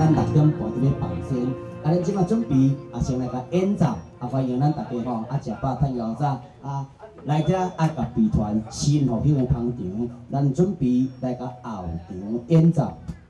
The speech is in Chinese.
咱6点半就要放先。啊，咱即马准备先来甲演奏，欢迎咱大家吼食饱趁腰早来遮甲备团先互迄个捧场，咱准备来甲后场演奏。